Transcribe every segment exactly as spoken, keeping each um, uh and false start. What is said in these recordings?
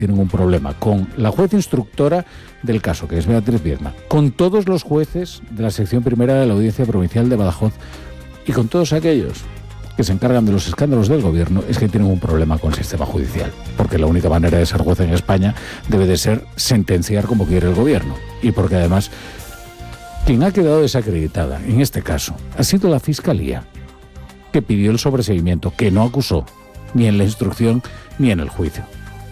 tienen un problema con la juez instructora del caso, que es Beatriz Viedma, con todos los jueces de la sección primera de la Audiencia Provincial de Badajoz y con todos aquellos que se encargan de los escándalos del gobierno, es que tienen un problema con el sistema judicial, porque la única manera de ser juez en España debe de ser sentenciar como quiere el gobierno, y porque además quien ha quedado desacreditada en este caso ha sido la Fiscalía, que pidió el sobreseimiento, que no acusó ni en la instrucción ni en el juicio.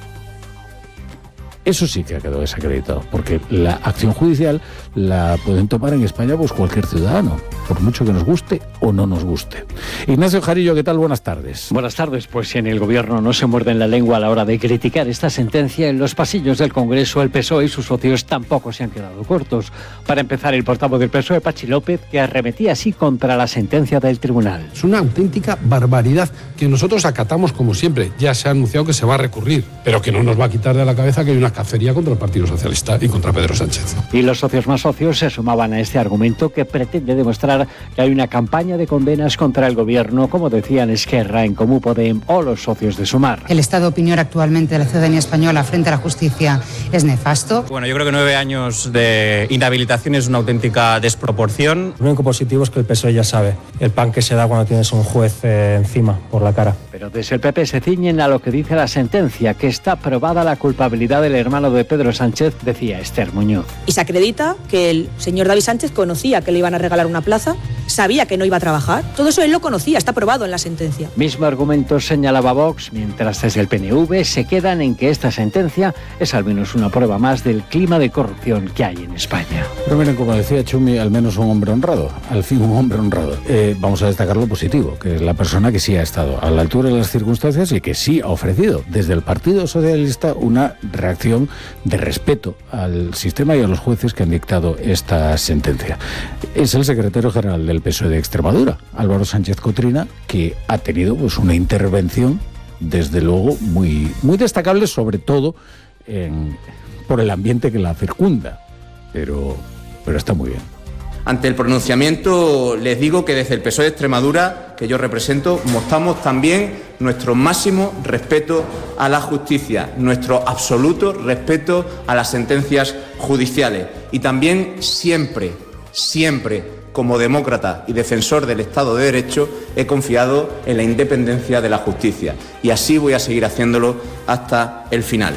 Eso sí que ha quedado desacreditado, porque la acción judicial la pueden tomar en España pues cualquier ciudadano, por mucho que nos guste o no nos guste. Ignacio Jarillo, ¿qué tal? Buenas tardes. Buenas tardes. Pues si en el gobierno no se muerden la lengua a la hora de criticar esta sentencia, en los pasillos del Congreso el P S O E y sus socios tampoco se han quedado cortos. Para empezar, el portavoz del P S O E, Pachi López, que arremetía así contra la sentencia del tribunal. Es una auténtica barbaridad que nosotros acatamos como siempre. Ya se ha anunciado que se va a recurrir, pero que no nos va a quitar de la cabeza que hay una cacería contra el Partido Socialista y contra Pedro Sánchez. Y los socios más socios se sumaban a este argumento que pretende demostrar que hay una campaña de condenas contra el gobierno, como decían Esquerra, En Comú Podem o los socios de Sumar. El estado de opinión actualmente de la ciudadanía española frente a la justicia es nefasto. Bueno, yo creo que nueve años de inhabilitación es una auténtica desproporción. Lo único positivo es que el P S O E ya sabe el pan que se da cuando tienes un juez eh, encima por la cara. Pero desde el P P se ciñen a lo que dice la sentencia, que está probada la culpabilidad del hermano de Pedro Sánchez, decía Esther Muñoz. Y se acredita que el señor David Sánchez conocía que le iban a regalar una plaza, sabía que no iba a trabajar. Todo eso él lo conocía, está probado en la sentencia. Mismo argumento señalaba Vox, mientras desde el P N V se quedan en que esta sentencia es al menos una prueba más del clima de corrupción que hay en España. Pero miren, como decía Chumi, al menos un hombre honrado, al fin un hombre honrado. Eh, vamos a destacar lo positivo, que es la persona que sí ha estado a la altura de las circunstancias y que sí ha ofrecido desde el Partido Socialista una reacción de respeto al sistema y a los jueces que han dictado esta sentencia. Es el secretario general del P S O E de Extremadura, Álvaro Sánchez Cotrina, que ha tenido pues una intervención desde luego muy, muy destacable, sobre todo en, por el ambiente que la circunda, pero, pero está muy bien. Ante el pronunciamiento les digo que desde el P S O E de Extremadura, que yo represento, mostramos también nuestro máximo respeto a la justicia, nuestro absoluto respeto a las sentencias judiciales y también siempre, siempre, como demócrata y defensor del Estado de Derecho, he confiado en la independencia de la justicia y así voy a seguir haciéndolo hasta el final.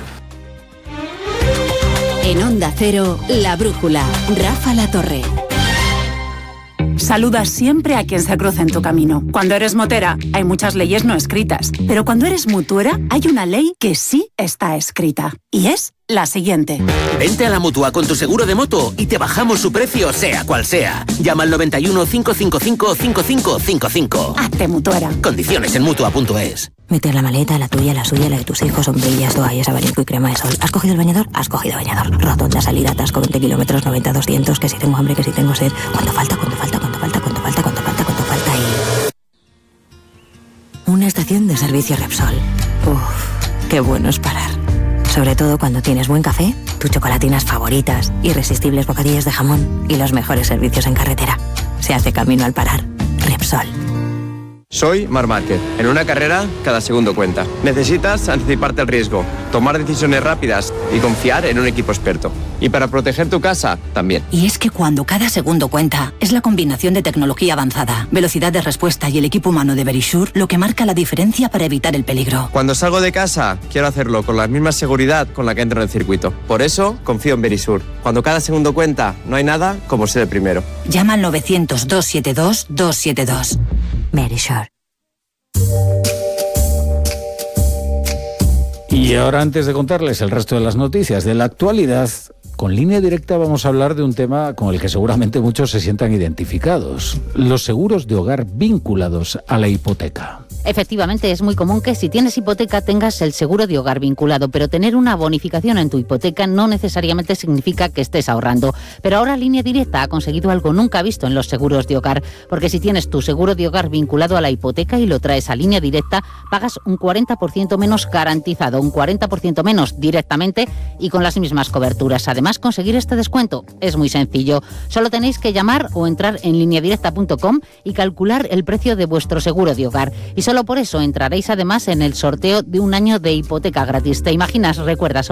En Onda Cero, La Brújula, Rafa Latorre. Saluda siempre a quien se cruce en tu camino. Cuando eres motera, hay muchas leyes no escritas. Pero cuando eres mutuera, hay una ley que sí está escrita. Y es la siguiente. Vente a la Mutua con tu seguro de moto y te bajamos su precio, sea cual sea. Llama al noventa y uno, cinco cinco cinco, cinco cinco cinco cinco. Hazte mutuera. Condiciones en Mutua punto es. Meter la maleta, la tuya, la suya, la de tus hijos, sombrillas, toallas, abanico y crema de sol. ¿Has cogido el bañador? Has cogido bañador. Rotonda, salida, atasco, veinte kilómetros, noventa, doscientos, que si tengo hambre, que si tengo sed. ¿Cuánto falta? ¿Cuánto falta? ¿Cuánto falta? ¿Cuánto falta? ¿Cuánto falta? ¿Cuánto falta? Y... una estación de servicio Repsol. Uff, qué bueno es parar. Sobre todo cuando tienes buen café, tus chocolatinas favoritas, irresistibles bocadillos de jamón y los mejores servicios en carretera. Se hace camino al parar. Repsol. Soy Marc Márquez. En una carrera, cada segundo cuenta. Necesitas anticiparte al riesgo, tomar decisiones rápidas y confiar en un equipo experto. Y para proteger tu casa, también. Y es que cuando cada segundo cuenta, es la combinación de tecnología avanzada, velocidad de respuesta y el equipo humano de Verisure lo que marca la diferencia para evitar el peligro. Cuando salgo de casa, quiero hacerlo con la misma seguridad con la que entro en el circuito. Por eso, confío en Verisure. Cuando cada segundo cuenta, no hay nada como ser el primero. Llama al novecientos, doscientos setenta y dos, doscientos setenta y dos. Verisure. Y ahora, antes de contarles el resto de las noticias de la actualidad, con Línea Directa vamos a hablar de un tema con el que seguramente muchos se sientan identificados: los seguros de hogar vinculados a la hipoteca. Efectivamente, es muy común que si tienes hipoteca tengas el seguro de hogar vinculado, pero tener una bonificación en tu hipoteca no necesariamente significa que estés ahorrando. Pero ahora Línea Directa ha conseguido algo nunca visto en los seguros de hogar, porque si tienes tu seguro de hogar vinculado a la hipoteca y lo traes a Línea Directa, pagas un cuarenta por ciento menos garantizado, un cuarenta por ciento menos directamente y con las mismas coberturas. Además, conseguir este descuento es muy sencillo. Solo tenéis que llamar o entrar en línea directa punto com y calcular el precio de vuestro seguro de hogar. Y solo Solo por eso entraréis además en el sorteo de un año de hipoteca gratis. ¿Te imaginas? Recuerda,